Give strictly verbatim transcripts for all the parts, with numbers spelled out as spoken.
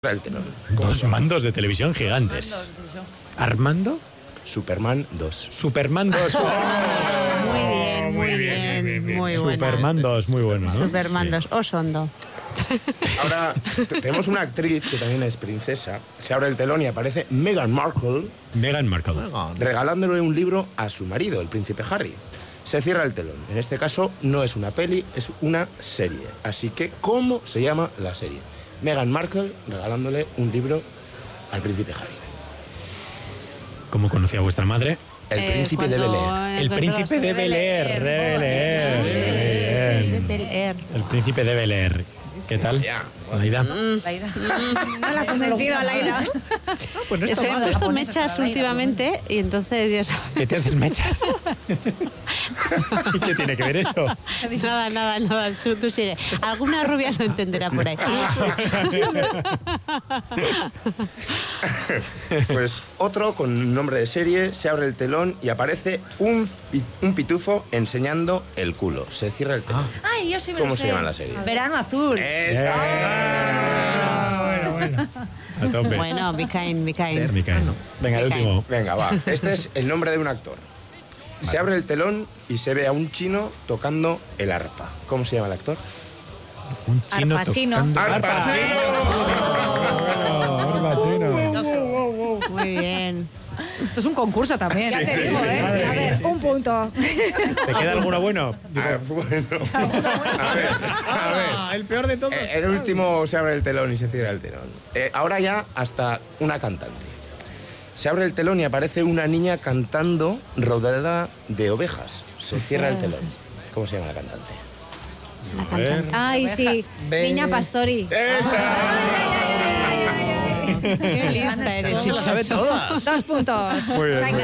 El telón. Dos mandos de televisión gigantes. ¿Armando? Superman dos. Superman dos. Muy bien, muy bien, muy bueno. Superman dos, muy bueno, ¿no? Superman dos, Osondo. Ahora tenemos una actriz que también es princesa. Se abre el telón y aparece Meghan Markle. Meghan Markle. Regalándole un libro a su marido, el príncipe Harry. Se cierra el telón. En este caso no es una peli, es una serie. Así que, ¿cómo se llama la serie? Meghan Markle regalándole un libro al príncipe Harry. ¿Cómo conocía a vuestra madre? El Eh, príncipe de cuando- Bel-Air. El príncipe de Bel-Air, de Bel-Air. De Muy bien. Bel-Air. El príncipe de Bel-Air. ¿Qué tal? Ya. Aida. No la ha convencido a Laila. Pues no Es está que he mal. puesto mechas últimamente y entonces ya sabes. ¿Qué te haces mechas? ¿Y qué tiene que ver eso? Nada, nada, nada. Tú, tú sigue. Alguna rubia lo entenderá por ahí. Pues otro con nombre de serie, se abre el telón y aparece un, pi- un pitufo enseñando el culo. Se cierra el telón. Ay, yo sí me ¿Cómo lo se sé. llama la serie? Verano azul. Esa. bueno, bueno. A tope. Bueno, be kind, be kind. Me cae, ¿no? Venga, el Me cae. último. Venga, va. Este es el nombre de un actor. Se abre el telón y se ve a un chino tocando el arpa. ¿Cómo se llama el actor? Un chino Arpa chino. tocando- ¡Arpa Arpa chino! Muy bien. Esto es un concurso también. Ya te digo, ¿eh? A ver, un punto. ¿Te queda alguno bueno? Ah, bueno. A ver, a ver. Ah, el peor de todos. Eh, El último se abre el telón y se cierra el telón. Eh, ahora ya hasta una cantante. Se abre el telón y aparece una niña cantando rodeada de ovejas. Se cierra el telón. ¿Cómo se llama la cantante? A ver. Ay, sí. Ve- Niña Pastori. ¡Esa! Qué lista eres. Se lo sabe todas. Dos puntos. Muy bien, muy Venga.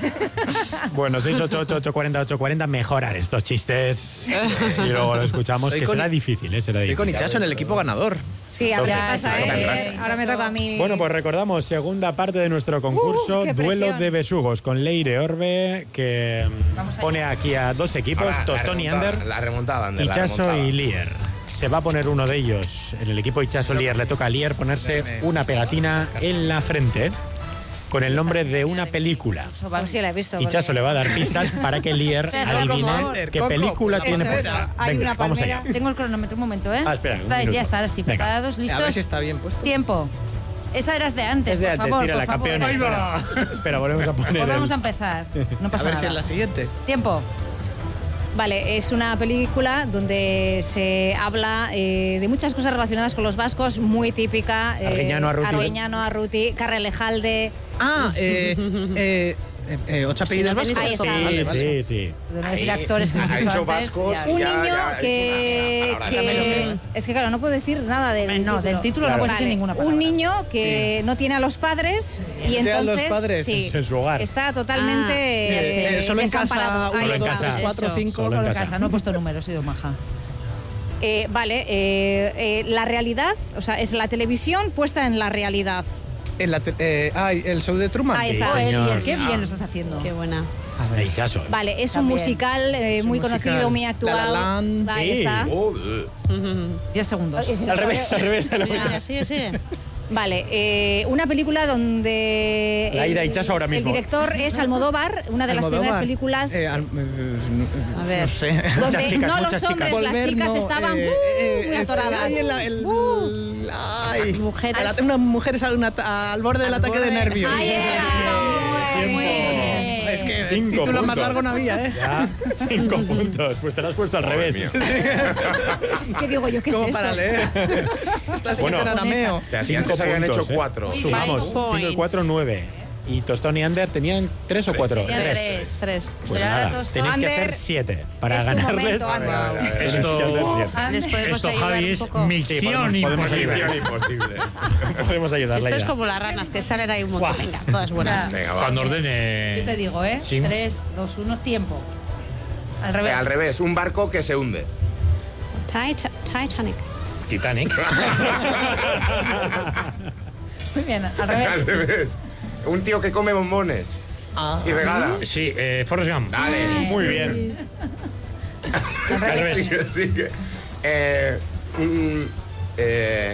Bueno, seis ocho ocho ocho cuarenta ocho cuarenta, mejorar estos chistes y luego lo escuchamos, Estoy que con- será difícil, ¿eh? Será Estoy con difícil. Ichazo en el equipo ganador. Sí, a ver qué Ya, pasa, está en ¿eh? racha. Ahora me toca a mí. Bueno, pues recordamos, segunda parte de nuestro concurso, Uh, qué Duelo presión. de Besugos, con Leire Orbe, que mm, Vamos allá. pone aquí a dos equipos, Ahora, la Tostón y remontada, Ander, La remontada, Ander. la Ichazo remontada. y Lier. Se va a poner uno de ellos en el equipo Ichazo-Lier. Le toca a Lier ponerse una pegatina en la frente con el nombre de una película. Vamos, sí, la he visto. Ichazo le va a dar pistas para que Lier Sí, adivine Coco. qué Coco. película Eso tiene es. puesta. Hay Venga, una vamos palmera. allá. Tengo el cronómetro un momento, ¿eh? Ah, espera, un Está- minuto. ya está, ahora sí. Venga. ¿Preparados? A ¿Listos? ver si está bien puesto. Tiempo. Esa era de antes, Es de por antes, favor, tira por la favor. campeona. Espera, espera, volvemos a poner Pues vamos a el- empezar. No A pasa ver si nada. es la siguiente. Tiempo. Vale, es una película donde se habla eh, de muchas cosas relacionadas con los vascos, muy típica. eh, Arguiñano Arruti. Arguiñano Arruti, Carrelejalde. Ah, eh, eh, eh, eh, ocho apellidos no tenéis vascos. eso. Sí, Vale, vale. sí, sí. De no decir Ahí, actores que hemos ha dicho hecho antes, vascos. ya. Un Ya, niño ya, ha que, hecho una- una que- palabra. es que claro, no puedo decir nada del Hombre, no, del título no Claro. puedes decir Vale, ninguna palabra. un niño que no tiene a los padres y tiene a entonces los padres sí, en su hogar. está totalmente Ah, Eh, eh, eh, solo en casa, desamparado. Ahí uno, en dos, está. tres, cuatro, eso. cinco. Solo Solo en en casa. casa, no he puesto números, he sido maja. Eh, vale, eh, eh, la realidad, o sea, es la televisión puesta en la realidad. En la te- eh, ay, el show de Truman. Ahí Sí, está. Joder, señor. Lier, qué bien lo estás haciendo. Qué buena. A De Ichazo. Vale, es un También. musical eh, Es un muy musical. conocido, muy actual. La La Land. Ahí Sí. está. Joder. Diez segundos. Al revés, al revés. de la Mira, mitad. sigue, sigue. Vale, eh, una película donde La el- ida a Ichazo ahora mismo. El director es Almodóvar, una de las Almodóvar. primeras películas Eh, al- eh, no, A ver. no sé. donde Muchas chicas, no muchas los chicas. hombres, las Volver, chicas no, estaban eh, uh, eh, muy es- atoradas. ay, el- el- Uh. ay. Mujeres. A la- Unas mujeres al, una- al borde del ataque de nervios. Ahí está. Muy bien. Es que el Cinco título más puntos. largo no había, ¿eh? Ya, cinco puntos. Pues te lo has puesto al Madre revés. mía. ¿Qué digo yo? ¿Qué es Como esto? para leer. Estás Bueno, en arameo. O sea, si Cinco antes habían puntos, hecho ¿eh? cuatro. Sumamos. Five cinco y cuatro, nueve. Y Tostón y Ander tenían tres o cuatro. Tenían tres. Tres. Pues Ya, nada, Tostón. tenéis que Ander, hacer siete. Para es tu ganarles, momento, Ander. A ver, a ver, a ver. tenéis que hacer siete. Les podemos Esto, ayudar Javi, un es poco. Sí, misión podemos, podemos imposible. ayudar. Imposible. Podemos ayudarle Esto es ya. como las ranas que salen ahí un montón. Venga, todas buenas. Ya. Venga, va. Cuando ordene... Yo te digo, ¿eh? Sí. Tres, dos, uno, tiempo. Al Eh, revés. al revés, un barco que se hunde. Tita- Titanic. Titanic. Muy bien, al Al revés. revés. Un tío que come bombones y regala. Sí, eh, Forrest Gump. Dale. Muy bien. Al revés. revés. Sigue, sigue. Eh, un, eh,